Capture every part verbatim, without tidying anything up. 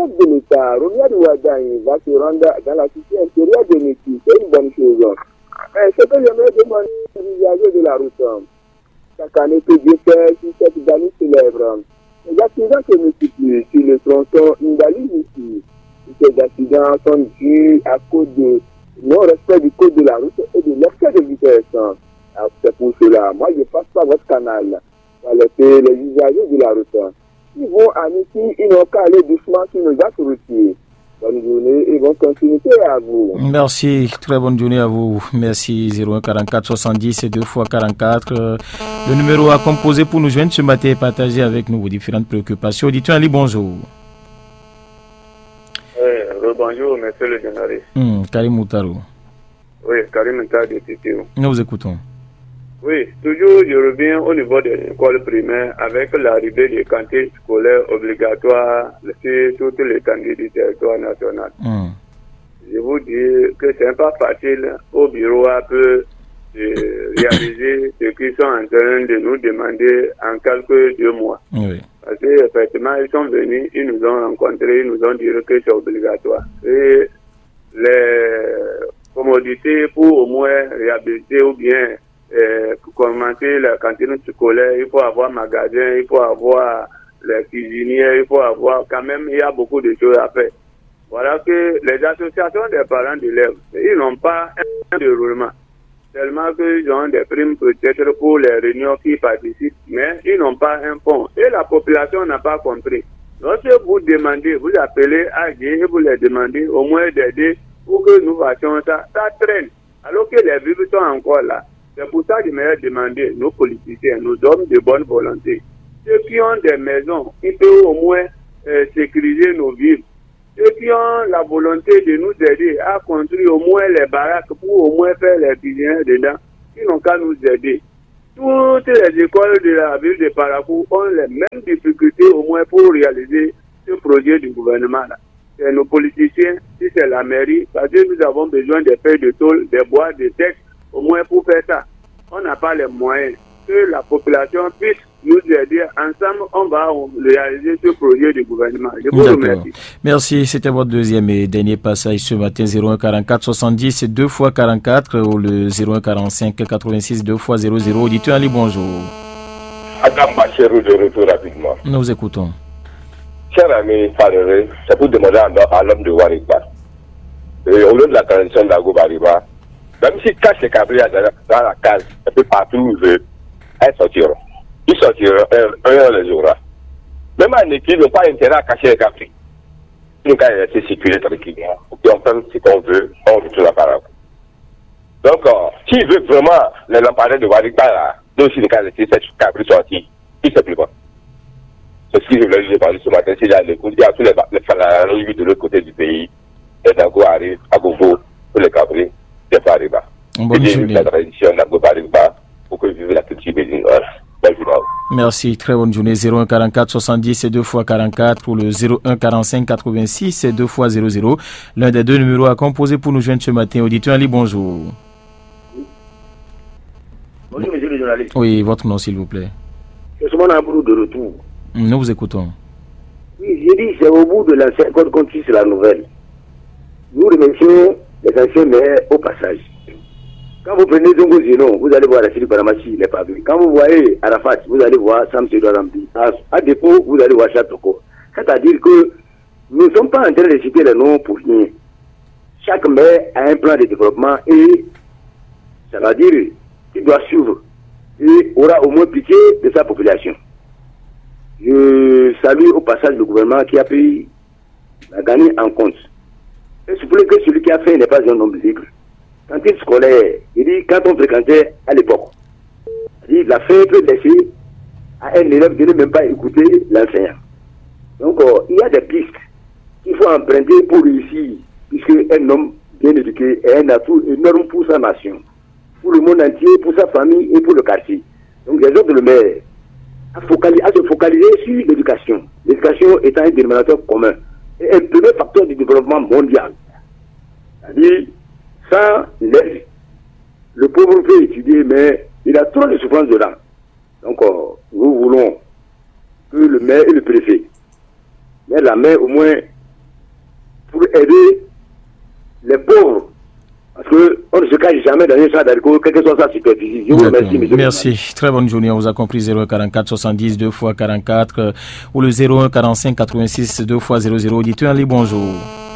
chef de l'État, Romia Douadani, va se rendre dans la cité intérieure de Métis. C'est une bonne chose. Mais ce que j'aimerais demander aux usagers de la route, chaque année que Dieu fait, si cette année célèbre, les accidents se multiplient sur le tronçon Ndali ici. Ces accidents sont dus à cause de non-respect du code de la route et de l'excès de vitesse. Alors, c'est pour cela, moi je passe par votre canal, pour alerter les usagers de la route. Ils vont à Métis, ils n'ont qu'à aller doucement sur nos axes routiers. Bonne journée et bonne continuité à vous. Merci, très bonne journée à vous. Merci. Zéro un quarante-quatre soixante-dix et deux fois quarante-quatre. Le numéro à composer pour nous joindre ce matin et partager avec nous vos différentes préoccupations. Dites-moi, Ali, bonjour. Oui, bonjour, monsieur le journaliste. Hum, Karim Moutaro. Oui, Karim Moutaro de Titi. Nous vous écoutons. Oui, toujours je reviens au niveau de l'école primaire avec l'arrivée des cantines scolaires obligatoires sur toute l'étendue du territoire national. Mm. Je vous dis que c'est pas facile au bureau un peu de réaliser ce qu'ils sont en train de nous demander en quelques deux mois. Oui. Parce qu'effectivement, ils sont venus, ils nous ont rencontrés, ils nous ont dit que c'est obligatoire. Et les commodités pour au moins réhabiliter ou bien Euh, pour commencer la cantine scolaire, il faut avoir magasin, il faut avoir les cuisiniers, il faut avoir quand même, il y a beaucoup de choses à faire. Voilà que les associations des parents d'élèves, ils n'ont pas un déroulement. Tellement qu'ils ont des primes peut-être pour les réunions qui participent, mais ils n'ont pas un fonds. Et la population n'a pas compris. Lorsque vous demandez, vous appelez A G et vous les demandez au moins d'aider pour que nous fassions ça, ça traîne. Alors que les vivres sont encore là. C'est pour ça que je m'ai demandé, nos politiciens, nos hommes de bonne volonté, ceux qui ont des maisons, qui peuvent au moins euh, sécuriser nos villes, ceux qui ont la volonté de nous aider à construire au moins les baraques pour au moins faire les cuisiniers dedans, qui n'ont qu'à nous aider. Toutes les écoles de la ville de Parakou ont les mêmes difficultés au moins pour réaliser ce projet du gouvernement-là. C'est nos politiciens, si c'est la mairie, parce que nous avons besoin des feuilles de tôle, des bois, des textes, au moins pour faire ça. On n'a pas les moyens. Que la population puisse nous aider. Ensemble, on va réaliser ce projet du gouvernement. Je vous remercie. Merci. C'était votre deuxième et dernier passage ce matin. Zéro un quarante-quatre soixante-dix deux fois quarante-quatre ou le zéro un quarante-cinq quatre-vingt-six deux fois zéro zéro. Dites-moi, Ali, bonjour. Adam Bacherou de retour rapidement. Nous vous écoutons. Cher ami Falere, c'est pour demander à l'homme de Wariba. Au lieu de la tradition d'Ago Bariba, même s'ils cachent les cabrias dans, dans la case, un peu partout où ils veulent, elles sortiront. Ils sortiront, un les aura. Même en équipe, ils n'ont pas intérêt à cacher les cabris. Ils n'ont qu'à les laisser circuler tranquillement. Pour qu'on prenne ce qu'on veut, on retourne la parole. Donc, euh, s'ils veulent vraiment les lampadaires de Wariba, là, nous aussi, nous qu'à laisser cette cabri sortir. Tout simplement. C'est ce que je voulais lui demander ce matin. S'il y a l'écoute, il y a tous les, les falaries de l'autre côté du pays. Et d'Ago arrive à Gogo pour les cabris. Bonne journée. La tradition pour que vive la culture béninoise. Merci, très bonne journée. Zéro un quarante-quatre soixante-dix et deux fois quarante-quatre pour le zéro un quarante-cinq quatre-vingt-six et deux fois zéro zéro. L'un des deux numéros à composer pour nous joindre ce matin. Auditeur Ali, bonjour. Bonjour, monsieur le journaliste. Oui, votre nom, s'il vous plaît. C'est Soumana Abourou de retour. Nous vous écoutons. Oui, j'ai dit, c'est au bout de l'ancien code contre sur la nouvelle. Nous remercions les anciens maires au passage. Quand vous prenez Zongo Zénon, vous allez voir la Siri Paramachi, il n'est pas vu. Quand vous voyez Arafat, vous allez voir Sam Sedorambi. À, à dépôt, vous allez voir Chatoko. C'est-à-dire que nous ne sommes pas en train de citer les noms pour rien. Chaque maire a un plan de développement et ça veut dire qu'il doit suivre et aura au moins pitié de sa population. Je salue au passage le gouvernement qui a pris la gagner en compte. Et s'il vous plaît que celui qui a fait n'est pas un homme libre. Quand il scolaire, il dit quand on fréquentait à l'époque, il dit la fin peut laisser à un élève de ne même pas écouter l'enseignant. Donc euh, il y a des pistes qu'il faut emprunter pour réussir, puisque un homme bien éduqué est un atout énorme pour sa nation, pour le monde entier, pour sa famille et pour le quartier. Donc les autres le maire à, focaliser, à se focaliser sur l'éducation. L'éducation étant un dénominateur commun et un premier facteur du développement mondial. C'est-à-dire, sans l'aide, le pauvre peut étudier, mais il a trop de souffrance dedans. Donc, euh, nous voulons que le maire et le préfet, mais la main au moins pour aider les pauvres. Parce qu'on ne se cache jamais dans un champ d'alcool, quelle que soit sa superficie. Je vous remercie, monsieur. Merci. Très bonne journée. On vous a compris. zéro un quarante-quatre soixante-dix deux fois quarante-quatre euh, ou le zéro un quarante-cinq quatre-vingt-six deux fois zéro zéro. Auditeur en ligne, bonjour.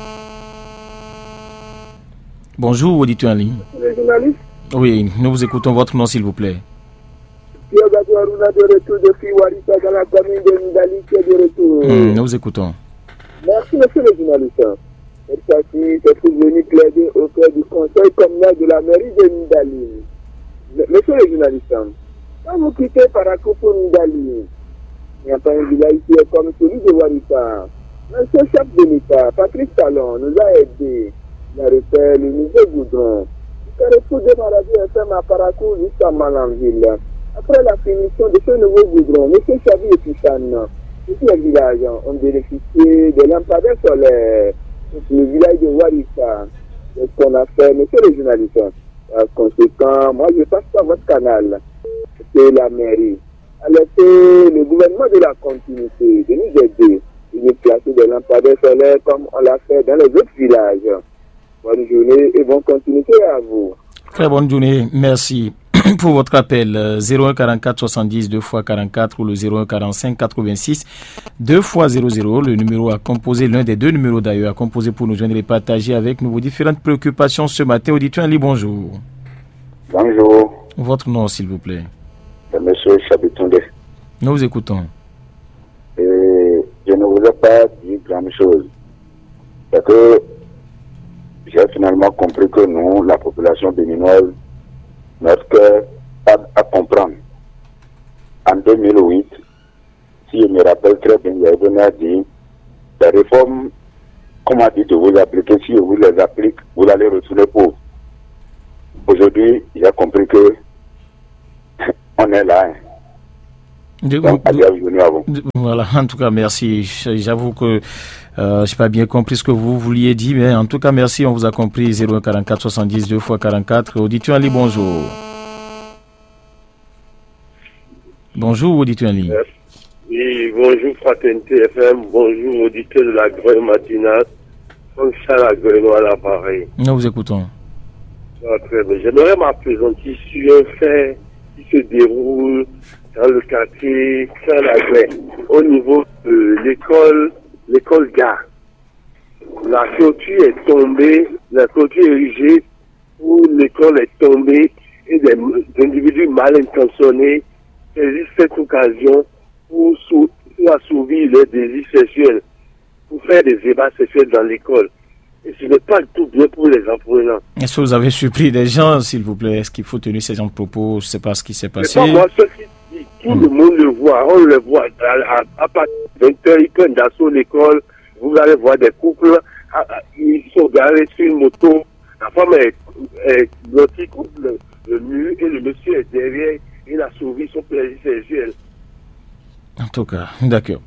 Bonjour, auditeur en ligne. Les journalistes, Oui, nous vous écoutons. Votre nom, s'il vous plaît. Pierre Gadouarouna de retour depuis Warissa dans la commune de Ndali, qui est de retour. Hum, nous vous écoutons. Merci, monsieur le journaliste. Cette fois-ci, c'est pour venir plaider auprès du conseil communal de la mairie de Ndali. Monsieur le journaliste, quand vous quittez Parakou pour Ndali, il n'y a pas un village qui est comme celui de Warissa. Monsieur chef de l'État, Patrice Talon, nous a aidés. Il a refait le nouveau goudron. Le carrefour de Maladie F M à Parakou jusqu'à Malanville. Après la finition de ce nouveau goudron, M. Chavi et Pissan, tous les villages ont bénéficié de lampadaires solaires. Le village de Warissa, c'est ce qu'on a fait, monsieur le journaliste. Par conséquent, moi je passe par votre canal, c'est la mairie. Alors c'est le gouvernement de la continuité de nous aider de placer des lampadaires solaires comme on l'a fait dans les autres villages. Bonne journée et bonne continuité à vous. Très bonne journée, merci pour votre appel. zéro un quarante-quatre soixante-dix deux fois quarante-quatre ou le zéro un quarante-cinq quatre-vingt-six deux fois zéro zéro. Le numéro à composer, l'un des deux numéros d'ailleurs à composer pour nous joindre et partager avec nous vos différentes préoccupations ce matin. Auditeur Ali, bonjour. Bonjour. Votre nom, s'il vous plaît. C'est monsieur Chabitonde. Nous vous écoutons. Et je ne vous ai pas dit grand chose. C'est que j'ai finalement compris que nous, la population béninoise, notre cœur a à comprendre. En deux mille huit, si je me rappelle très bien, il y a dit, les réformes, comme a dit de vous appliquer, si vous les appliquez, vous allez retourner pauvre. Aujourd'hui, j'ai compris que on est là. Hein. De, Donc, de, à vous. Voilà, en tout cas, merci. J'avoue que euh, je n'ai pas bien compris ce que vous vouliez dire, mais en tout cas, merci, on vous a compris. zéro un quarante-quatre soixante-dix deux fois quarante-quatre. Auditeur Ali, bonjour. Bonjour, auditeur Ali. Oui, bonjour, Fraternité F M. Bonjour, auditeur de la Grande Matinale. Comme ça, la Grenoble à l'appareil. Nous vous écoutons. Ah, très bien. J'aimerais m'appesantir sur un fait qui se déroule dans le quartier Saint-Lagré, au niveau de l'école, l'école gare. La clôture est tombée, la clôture érigée où l'école est tombée et des, des individus mal intentionnés saisissent cette occasion pour, sou, pour assouvir leurs désirs sexuels, pour faire des ébats sexuels dans l'école. Et ce n'est pas du tout bien pour les apprenants. Est-ce que vous avez surpris des gens, s'il vous plaît? Est-ce qu'il faut tenir ces gens de propos? Je ne sais pas ce qui s'est passé. Pas moi, ce qui dit, tout mmh. le monde le voit. On le voit. À, à, à partir de vingt heures, ils prennent d'assaut l'école. Vous allez voir des couples. À, à, ils sont garés sur une moto. La femme est, est bloquée contre le, le mur et le monsieur est derrière. Il a sauvé son plaisir sexuel. En tout cas, d'accord.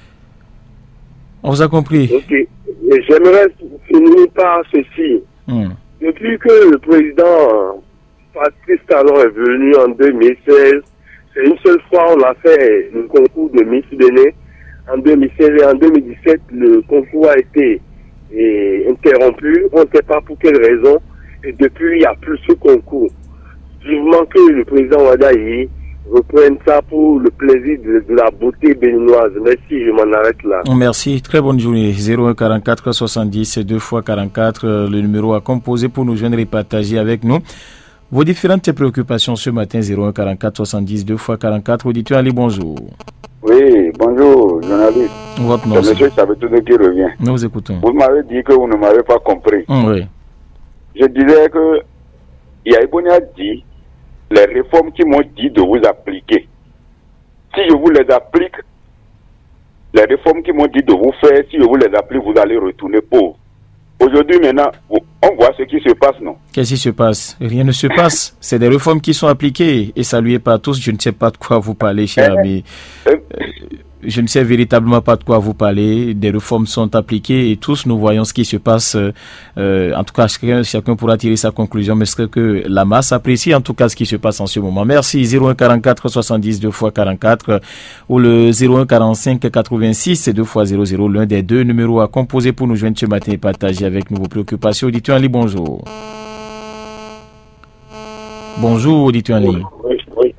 On vous a compris. Ok. Et j'aimerais finir par ceci. Mmh. Depuis que le président Patrice Talon est venu en deux mille seize, c'est une seule fois on a fait le concours de Miss Bénin. En deux mille seize et en deux mille dix-sept, le concours a été et, interrompu. On ne sait pas pour quelle raison. Et depuis, il n'y a plus ce concours. Vivement que le président Wadaï reprenne ça pour le plaisir de, de la beauté béninoise. Merci, je m'en arrête là. Merci, très bonne journée. zéro un quarante-quatre soixante-dix deux fois quarante-quatre, le numéro à composer pour nous joindre et partager avec nous vos différentes préoccupations ce matin. Zéro un quarante-quatre soixante-dix deux fois quarante-quatre. Auditeur Ali, bonjour. Oui, bonjour, journaliste. Votre nom, c'est monsieur Sabetoune qui revient. Nous vous écoutons. Vous m'avez dit que vous ne m'avez pas compris. Mmh, oui. Je disais que Yaïboni a dit les réformes qui m'ont dit de vous appliquer. Si je vous les applique, les réformes qui m'ont dit de vous faire, si je vous les applique, vous allez retourner pauvre. Aujourd'hui, maintenant, on voit ce qui se passe, non? Qu'est-ce qui se passe? Rien ne se passe. C'est des réformes qui sont appliquées et saluées par tous. Je ne sais pas de quoi vous parlez, cher ami. Euh, je ne sais véritablement pas de quoi vous parlez. Des réformes sont appliquées et tous nous voyons ce qui se passe. Euh, en tout cas, chacun, chacun pourra tirer sa conclusion, mais c'est que la masse apprécie en tout cas ce qui se passe en ce moment. Merci. zéro un quarante-quatre soixante-dix deux fois quarante-quatre ou le zéro un quarante-cinq quatre-vingt-six deux fois zéro zéro, l'un des deux numéros à composer pour nous joindre ce matin et partager avec nous vos préoccupations. Auditeur en ligne, bonjour. Bonjour, auditeur en ligne. Oui, oui.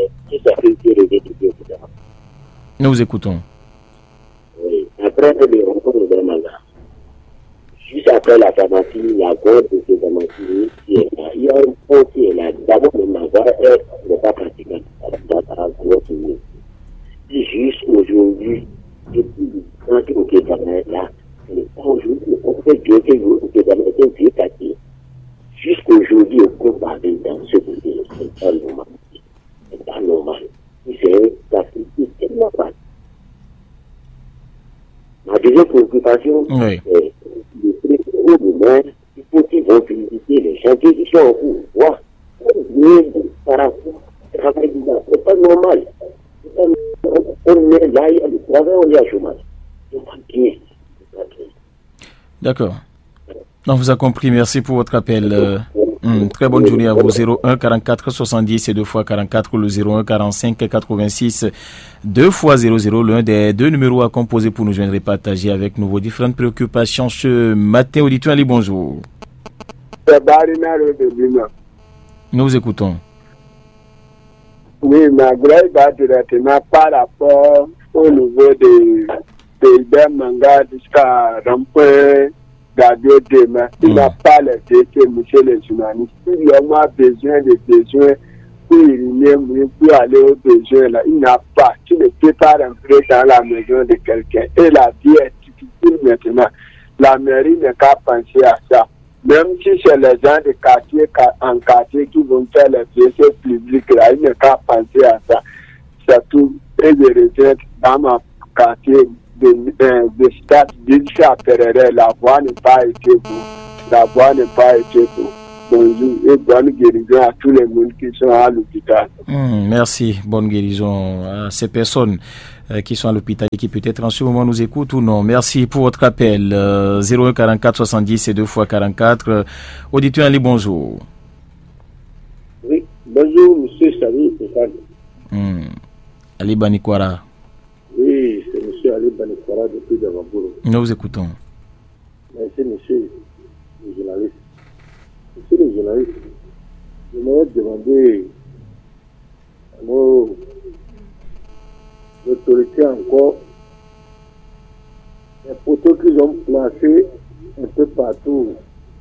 Nous vous écoutons. Oui. Après les rencontres de Manga, juste après la pharmacie, la grotte de ces pharmacies qui est là, il y a un pont qui est là. D'abord, le Manga n'est pas pratiquant dans la grotte. Et juste aujourd'hui, depuis le temps que Kézama est là, ce n'est pas aujourd'hui, on fait Dieu que Kézama est un vieux quartier. Jusqu'aujourd'hui, on peut parler dans ce côté, c'est pas normal. C'est pas normal. C'est un quartier qui est tellement pas. Ma deuxième préoccupation, Oui. c'est le président de maire, il faut qu'ils vont visiter les chantiers qui sont en cours. Voir, par rapport au travail du gars. C'est pas normal. C'est pas normal. On est là, il y a le travail, on est à chômage. C'est pas bien. C'est pas bien. D'accord. On vous a compris. Merci pour votre appel. Euh, hum, très bonne journée à vous. zéro un quarante-quatre soixante-dix et deux fois quarante-quatre ou le zéro un quarante-cinq quatre-vingt-six deux fois zéro zéro, l'un des deux numéros à composer pour nous joindre et partager avec nous vos différentes préoccupations ce matin. Auditeur Ali, bonjour. C'est Barinaro de Lima. Nous vous écoutons. Oui, ma grève va directement par rapport au niveau des pays Manga jusqu'à Rampoint. Gadio demain, il Mm. n'a pas les décès, monsieur le journaliste. Il a besoin de besoins pour y pour aller au besoin là. Il n'a pas. Tu ne peux pas rentrer dans la maison de quelqu'un. Et la vie est difficile maintenant. La mairie n'a qu'à penser à ça. Même si c'est les gens de quartier, en quartier qui vont faire les décès publics là, il n'a qu'à penser à ça. Surtout, et je regrette dans ma quartier. De, de, de stade d'Ilcha Perere, la voix n'est pas été beau. La voix n'est pas été beau. Bonjour et bonne guérison à tous les monde qui sont à l'hôpital. Hum, merci. Bonne guérison à ces personnes euh, qui sont à l'hôpital et qui peut-être en ce moment nous écoutent ou non. Merci pour votre appel. Euh, zéro un quarante-quatre soixante-dix et deux fois quarante-quatre. Euh, auditeur Ali, bonjour. Oui, bonjour, monsieur Salut, c'est Hum. Ali Banikwara. Oui, c'est monsieur Ali Banikwara depuis Davabouro. Nous vous écoutons. Merci, monsieur le journaliste. Monsieur le journaliste, je voudrais demander à nos autorités encore les poteaux qu'ils ont placés un peu partout.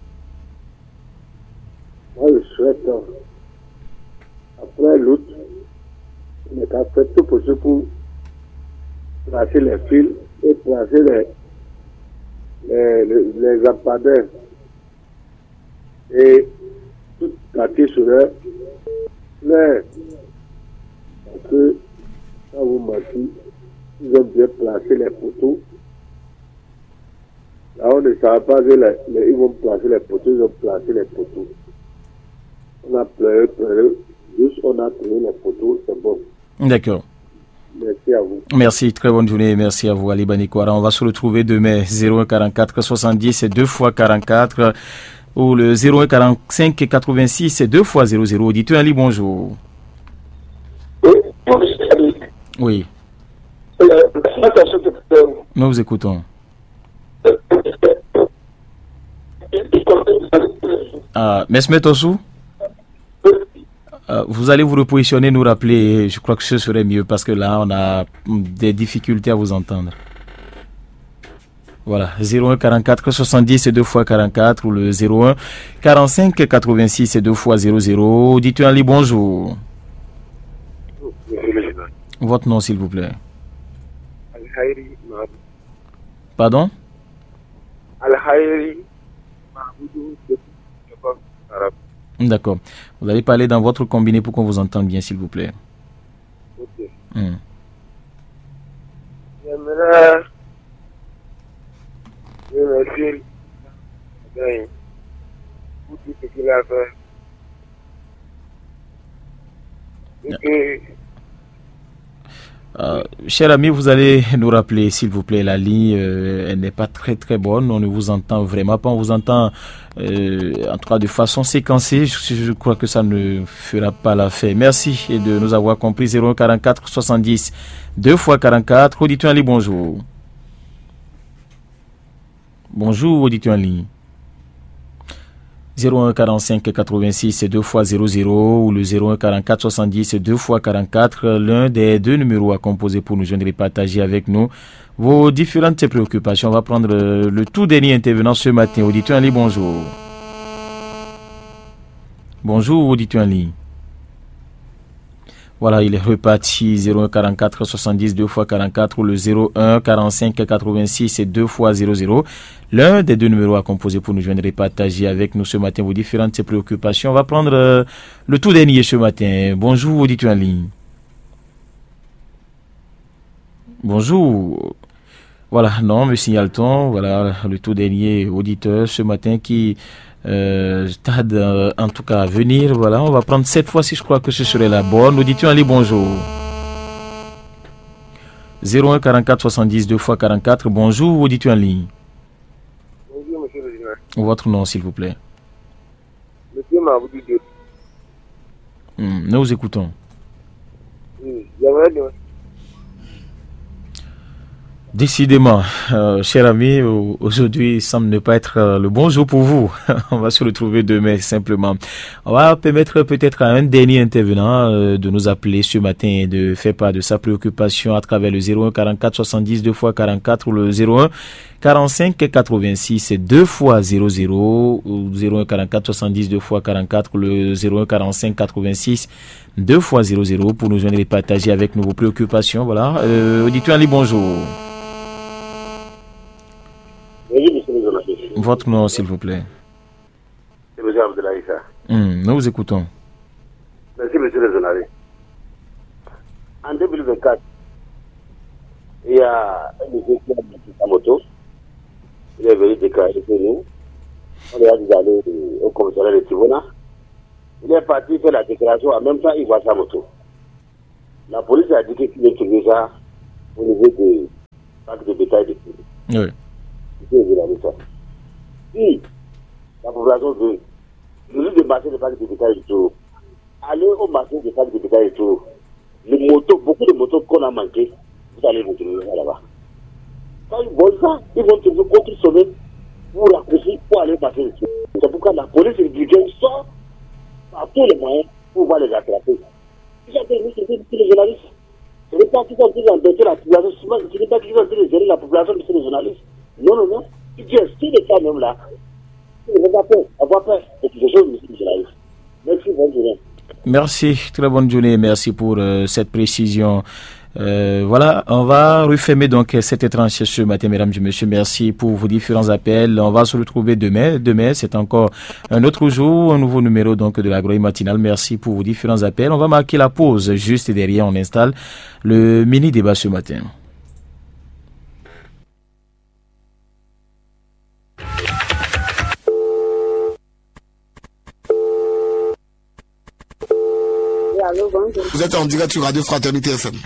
Moi, je souhaite, après l'août, on est qu'à faire tout possible pour placer les fils et placer les, les, les, les lampadaires. Et tout quartier serait clair. Parce que, quand vous mentez, ils ont bien placé les poteaux. Là, on ne savait pas que les, les, ils vont placer les poteaux, ils ont placé les poteaux. On a pleuré, pleuré, juste on a trouvé les poteaux, c'est bon. D'accord. Merci à vous. Merci, très bonne journée. Merci à vous, Ali Banikwara. On va se retrouver demain, zéro un quarante-quatre soixante-dix et deux fois quarante-quatre ou le zéro un quarante-cinq quatre-vingt-six et deux fois zéro zéro. Auditeur Ali, bonjour. Oui. Nous vous écoutons. Ah, Mesmet Ossou? Euh, vous allez vous repositionner, nous rappeler, je crois que ce serait mieux parce que là, on a des difficultés à vous entendre. Voilà, zéro un quarante-quatre soixante-dix et deux fois quarante-quatre ou le zéro un quarante-cinq quatre-vingt-six et deux fois zéro zéro. Dites-moi, Ali, bonjour. Votre nom, s'il vous plaît. Al-Hayri Mahmoud. Pardon? Al-Hayri Mahmoud de Arabe. D'accord. Vous allez parler dans votre combiné pour qu'on vous entende bien, s'il vous plaît. Ok. Hmm. J'aimerais remercier Ben pour tout ce qu'il a fait. Et que Euh, cher ami, vous allez nous rappeler, s'il vous plaît, la ligne, euh, elle n'est pas très très bonne, on ne vous entend vraiment pas, on vous entend euh, en tout cas de façon séquencée, je, je crois que ça ne fera pas l'affaire. Merci de nous avoir compris. Zéro un quarante-quatre soixante-dix deux fois quarante-quatre. Auditeur en ligne, bonjour. Bonjour, auditeur en ligne. zéro un quarante-cinq quatre-vingt-six deux fois zéro zéro ou le zéro un quarante-quatre soixante-dix deux fois quarante-quatre, l'un des deux numéros à composer pour nous joindre et partager avec nous vos différentes préoccupations. On va prendre le tout dernier intervenant ce matin. Auditeur en ligne, bonjour. Bonjour, auditeur en ligne. Voilà, il est reparti. Zéro un quarante-quatre soixante-dix deux fois quarante-quatre ou le zéro un quarante-cinq quatre-vingt-six deux fois zéro zéro. L'un des deux numéros à composer pour nous joindre et partager avec nous ce matin vos différentes préoccupations. On va prendre euh, le tout dernier ce matin. Bonjour, auditeur en ligne. Bonjour. Voilà, non, me signale-t-on. Voilà, le tout dernier auditeur ce matin qui euh, tarde euh, en tout cas à venir. Voilà, on va prendre cette fois-ci, je crois que ce serait la bonne. Auditeur en ligne, bonjour. zéro un quarante-quatre soixante-dix deux fois quarante-quatre. Bonjour, auditeur en ligne. Bonjour, monsieur le général. Votre nom, s'il vous plaît. Monsieur Maboudou Diop. Hmm, nous vous écoutons. Oui, j'aimerais dire. Décidément, euh, cher ami, aujourd'hui il semble ne pas être euh, le bon jour pour vous. On va se retrouver demain simplement. On va permettre peut-être à un dernier intervenant euh, de nous appeler ce matin et de faire part de sa préoccupation à travers le zéro un quarante-quatre soixante-dix deux fois quarante-quatre ou le zéro un quarante-cinq quatre-vingt-six deux fois zéro zéro ou zéro un quarante-quatre soixante-dix deux fois quarante-quatre ou le zéro un quarante-cinq quatre-vingt-six deux fois zéro zéro pour nous joindre et partager avec nous vos préoccupations. Voilà. Euh, auditeur Ali, bonjour. Votre nom, s'il vous plaît. C'est M. Abdelaïsa. Hum, nous vous écoutons. Merci, monsieur le journaliste. En deux mille vingt-quatre, il y a un monsieur qui a mis sa moto. Il est venu déclarer chez nous. On est allé au commissariat de Tivona. Il est parti faire la déclaration. En même temps, il voit sa moto. La police a dit qu'il est trouvé ça au niveau du parc de bétail de Tivona. Oui. Si la population veut, au lieu de marcher de parc de bétail du tout, aller au marché de parc de bétail du tout, les motos, beaucoup de motos qu'on a manquées, vous allez vous trouver là-bas. Quand ils voient ça, ils vont trouver autre sommet pour raccourcir, pour aller passer dessus. C'est pourquoi la police républicaine sort par tous les moyens pour pouvoir les attraper. Si j'ai permis, c'est les journalistes. Ce n'est pas qu'ils sont en train d'embêter la population, ce n'est pas qu'ils sont en train de gérer la population, mais c'est les journalistes. Non, non, non. Si tu es si les cas même là, tu ne vas pas peur, avoir peur de quelque chose, monsieur le journaliste. Merci, bonne journée. Merci, très bonne journée, merci pour euh, cette précision. Euh, voilà, on va refermer donc cette étrange ce matin, mesdames et messieurs. Merci pour vos différents appels. On va se retrouver demain. Demain, c'est encore un autre jour, un nouveau numéro donc de la Grenouille matinale. Merci pour vos différents appels. On va marquer la pause. Juste derrière, on installe le mini débat ce matin. Allô, bonjour. Vous êtes en direct sur Radio Fraternité F M.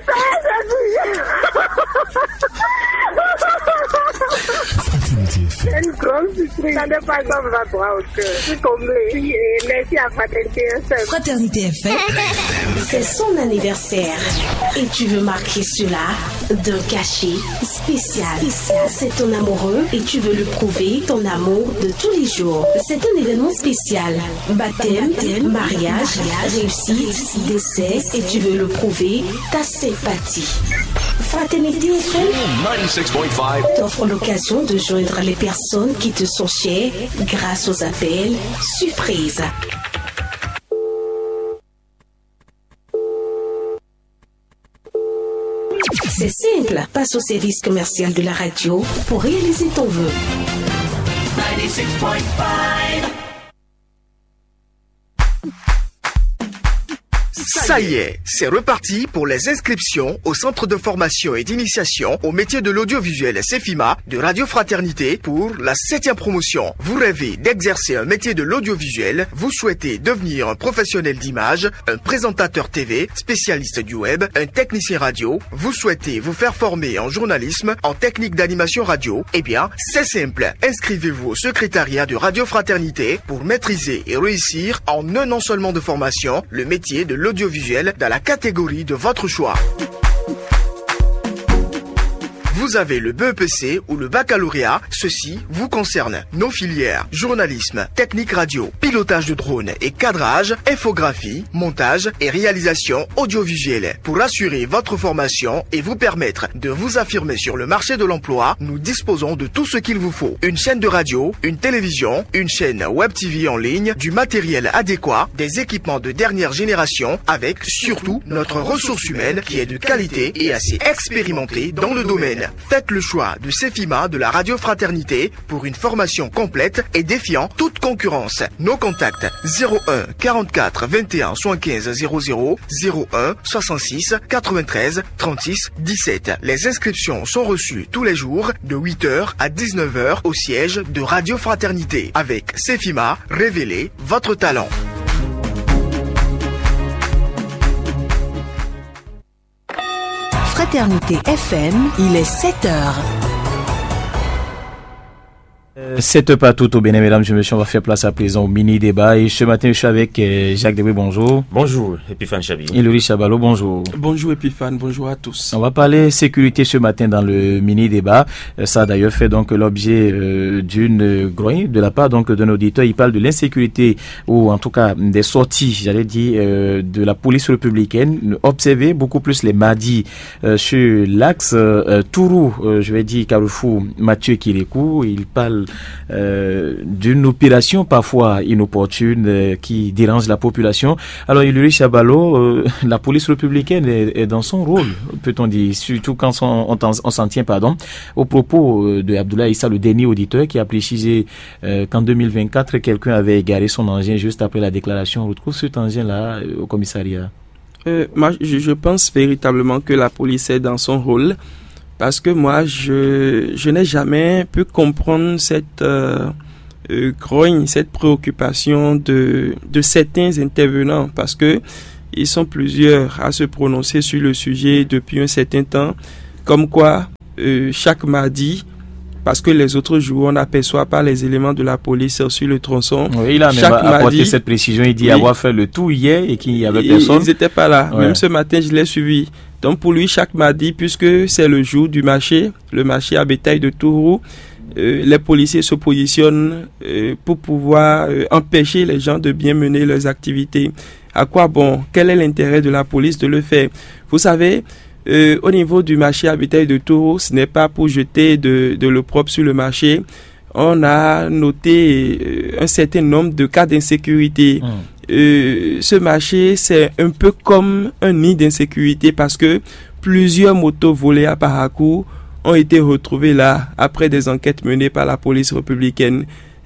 C'est une grande surprise. Ça n'est pas comme ça, toi, au cœur. Je suis comblée. Merci à Fraternité F M. Fraternité F M, c'est son anniversaire. Et tu veux marquer cela d'un cachet spécial. C'est ton amoureux et tu veux lui prouver ton amour de tous les jours. C'est un événement spécial. Baptême, mariage, réussite, décès et tu veux le prouver ta sympathie. Fraternité F M ninety-six point five t'offre l'occasion de joindre les personnes qui te sont chères grâce aux appels surprises. C'est simple, passe au service commercial de la radio pour réaliser ton vœu. ninety-six point five Ça y est, c'est reparti pour les inscriptions au centre de formation et d'initiation au métier de l'audiovisuel CEFIMA de Radio Fraternité pour la septième promotion. Vous rêvez d'exercer un métier de l'audiovisuel, vous souhaitez devenir un professionnel d'image, un présentateur T V, spécialiste du web, un technicien radio, vous souhaitez vous faire former en journalisme, en technique d'animation radio, eh bien, c'est simple. Inscrivez-vous au secrétariat de Radio Fraternité pour maîtriser et réussir en un an seulement de formation le métier de l'audiovisuel dans la catégorie de votre choix. Vous avez le B E P C ou le baccalauréat, ceci vous concerne. Nos filières, journalisme, technique radio, pilotage de drone et cadrage, infographie, montage et réalisation audiovisuelle. Pour assurer votre formation et vous permettre de vous affirmer sur le marché de l'emploi, nous disposons de tout ce qu'il vous faut. Une chaîne de radio, une télévision, une chaîne web T V en ligne, du matériel adéquat, des équipements de dernière génération, avec surtout notre ressource humaine qui est de qualité et assez expérimentée dans le domaine. Faites le choix de CEFIMA de la Radio Fraternité pour une formation complète et défiant toute concurrence. Nos contacts zéro un quarante-quatre vingt et un soixante-quinze zéro zéro, zéro un soixante-six quatre-vingt-treize trente-six dix-sept. Les inscriptions sont reçues tous les jours de huit heures à dix-neuf heures au siège de Radio Fraternité. Avec CEFIMA, révélez votre talent. Fraternité F M, il est sept heures. sept partout au Bénin, mesdames et messieurs, on va faire place à présent au mini-débat. Et ce matin, je suis avec euh, Jacques Debré, bonjour. Bonjour, Epiphane Chabi. Et Louis Chabalo, bonjour. Bonjour Epiphane, bonjour à tous. On va parler sécurité ce matin dans le mini-débat. Euh, ça a d'ailleurs fait donc l'objet euh, d'une grogne de la part donc d'un auditeur. Il parle de l'insécurité, ou en tout cas des sorties, j'allais dire, euh, de la police républicaine. Observez beaucoup plus les mardis euh, sur l'axe euh, Tourou, euh, je vais dire Carrefour, Mathieu Kirikou. Il parle Euh, d'une opération parfois inopportune euh, qui dérange la population. Alors, Louis Chabalo, euh, la police républicaine est, est dans son rôle, peut-on dire, surtout quand on, on, on s'en tient pardon, au propos euh, de Abdoulaye Issa, le dernier auditeur, qui a précisé euh, qu'en deux mille vingt-quatre, quelqu'un avait égaré son engin juste après la déclaration. On retrouve cet engin-là euh, au commissariat. Euh, moi, je, je pense véritablement que la police est dans son rôle. Parce que moi, je, je n'ai jamais pu comprendre cette euh, euh, grogne, cette préoccupation de, de certains intervenants. Parce que ils sont plusieurs à se prononcer sur le sujet depuis un certain temps. Comme quoi, euh, chaque mardi, parce que les autres jours, on n'aperçoit pas les éléments de la police sur le tronçon. Oui, il a même apporté cette précision. Il dit oui, avoir fait le tout hier et qu'il n'y avait personne. Ils n'étaient pas là. Ouais. Même ce matin, je l'ai suivi. Donc pour lui, chaque mardi, puisque c'est le jour du marché, le marché à bétail de Tourou, euh, les policiers se positionnent euh, pour pouvoir euh, empêcher les gens de bien mener leurs activités. À quoi bon? Quel est l'intérêt de la police de le faire? Vous savez, euh, au niveau du marché à bétail de Tourou, ce n'est pas pour jeter de, de l'opprobre sur le marché. On a noté euh, un certain nombre de cas d'insécurité. Mmh. Euh, ce marché, c'est un peu comme un nid d'insécurité parce que plusieurs motos volées à Parakou ont été retrouvées là après des enquêtes menées par la police républicaine.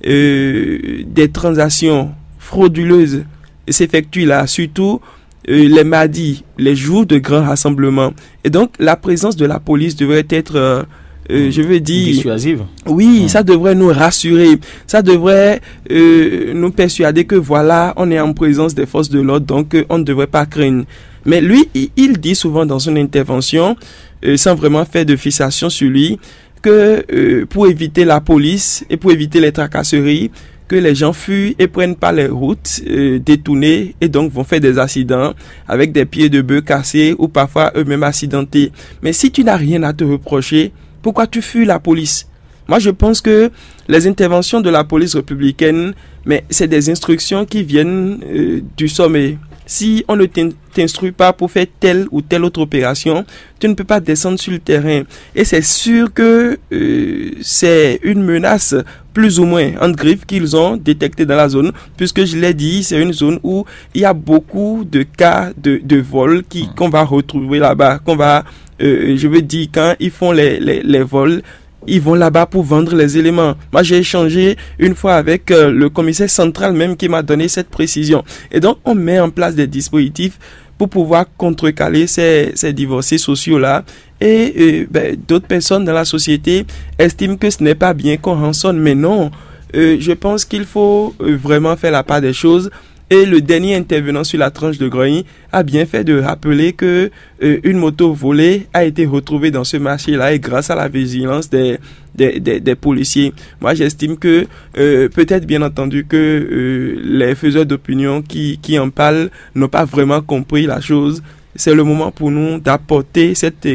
Euh, des transactions frauduleuses s'effectuent là, surtout euh, les mardis, les jours de grands rassemblements. Et donc, la présence de la police devrait être... Euh, Euh, je veux dire, dissuasive. Oui, mmh. ça devrait nous rassurer, ça devrait euh, nous persuader que voilà, on est en présence des forces de l'ordre, donc euh, on ne devrait pas craindre. Mais lui, il dit souvent dans son intervention, euh, sans vraiment faire de fixation sur lui, que euh, pour éviter la police et pour éviter les tracasseries, que les gens fuient et prennent pas les routes euh, détournées et donc vont faire des accidents avec des pieds de bœuf cassés ou parfois eux-mêmes accidentés. Mais si tu n'as rien à te reprocher, pourquoi tu fuis la police? Moi, je pense que les interventions de la police républicaine, mais c'est des instructions qui viennent euh, du sommet. Si on ne t'instruit pas pour faire telle ou telle autre opération, tu ne peux pas descendre sur le terrain. Et c'est sûr que euh, c'est une menace plus ou moins en griffe qu'ils ont détectée dans la zone, puisque je l'ai dit, c'est une zone où il y a beaucoup de cas de, de vol qui, qu'on va retrouver là-bas, qu'on va... Euh, je veux dire, quand ils font les, les, les vols, ils vont là-bas pour vendre les éléments. Moi, j'ai échangé une fois avec euh, le commissaire central même qui m'a donné cette précision. Et donc, on met en place des dispositifs pour pouvoir contrecarrer ces, ces divorcés sociaux-là. Et euh, ben, d'autres personnes dans la société estiment que ce n'est pas bien qu'on rançonne, mais non, euh, je pense qu'il faut euh, vraiment faire la part des choses. Et le dernier intervenant sur la tranche de Grogny a bien fait de rappeler que euh, une moto volée a été retrouvée dans ce marché-là et grâce à la vigilance des, des, des, des policiers. Moi, j'estime que euh, peut-être bien entendu que euh, les faiseurs d'opinion qui, qui en parlent n'ont pas vraiment compris la chose. C'est le moment pour nous d'apporter cette,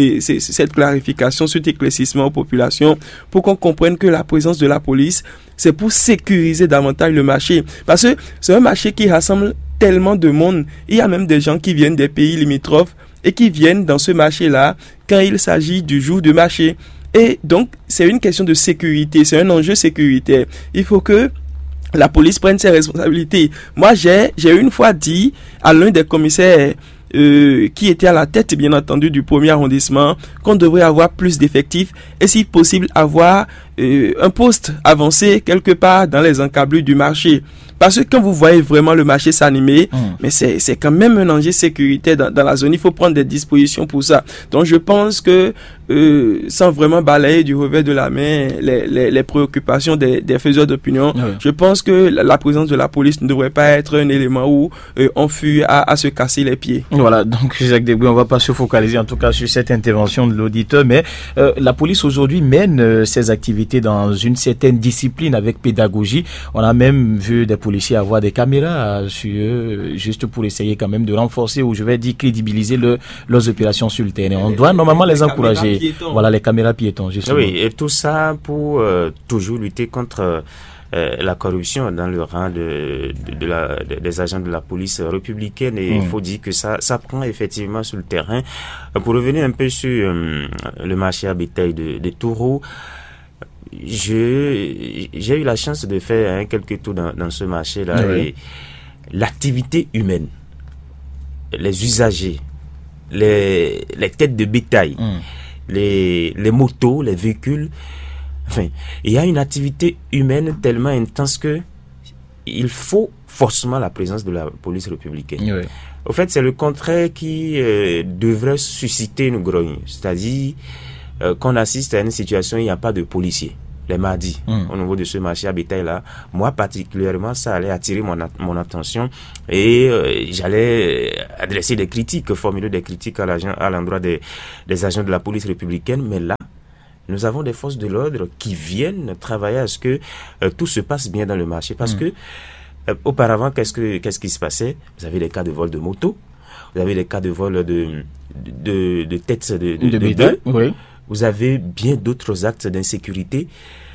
cette clarification, cet éclaircissement aux populations pour qu'on comprenne que la présence de la police, c'est pour sécuriser davantage le marché. Parce que c'est un marché qui rassemble tellement de monde. Il y a même des gens qui viennent des pays limitrophes et qui viennent dans ce marché-là quand il s'agit du jour de marché. Et donc, c'est une question de sécurité, c'est un enjeu sécuritaire. Il faut que la police prenne ses responsabilités. Moi, j'ai, j'ai une fois dit à l'un des commissaires Euh, qui était à la tête, bien entendu, du premier arrondissement, qu'on devrait avoir plus d'effectifs et, si possible, avoir euh, un poste avancé quelque part dans les encablures du marché. Parce que quand vous voyez vraiment le marché s'animer, mmh. mais c'est, c'est quand même un enjeu sécuritaire dans, dans la zone. Il faut prendre des dispositions pour ça. Donc, je pense que, euh, sans vraiment balayer du revers de la main les, les, les préoccupations des, des faiseurs d'opinion, mmh. je pense que la, la présence de la police ne devrait pas être un élément où euh, on fuit à, à se casser les pieds. Voilà, donc Jacques Deboué, on ne va pas se focaliser en tout cas sur cette intervention de l'auditeur, mais euh, la police aujourd'hui mène euh, ses activités dans une certaine discipline avec pédagogie. On a même vu des policiers avoir des caméras sur eux, juste pour essayer quand même de renforcer ou je vais dire crédibiliser le, leurs opérations sur le terrain. On les, doit normalement les, les encourager. Voilà, les caméras piétons, justement. Oui, et tout ça pour euh, toujours lutter contre Euh, la corruption dans le rang de, de, de la, de, des agents de la police républicaine et il mmh. faut dire que ça, ça prend effectivement sur le terrain. Euh, pour revenir un peu sur euh, le marché à bétail de, de taureaux, je, j'ai eu la chance de faire hein, quelques tours dans, dans ce marché-là oui. et l'activité humaine, les usagers, les, les têtes de bétail, mmh. les, les motos, les véhicules. Enfin, il y a une activité humaine tellement intense que il faut forcément la présence de la police républicaine. Oui. Au fait, c'est le contraire qui euh, devrait susciter une grogne. C'est-à-dire euh, qu'on assiste à une situation où il n'y a pas de policiers. Les mardis, mm. au niveau de ce marché à bétail-là, moi particulièrement, ça allait attirer mon, at- mon attention et euh, j'allais adresser des critiques, formuler des critiques à, l'agent, à l'endroit des, des agents de la police républicaine. Mais là, nous avons des forces de l'ordre qui viennent travailler à ce que euh, tout se passe bien dans le marché. Parce mmh. que, euh, auparavant, qu'est-ce que, qu'est-ce qui se passait? Vous avez des cas de vol de moto, vous avez des cas de vol de, de, de, de têtes de, de, de, de bœufs, oui. Vous avez bien d'autres actes d'insécurité.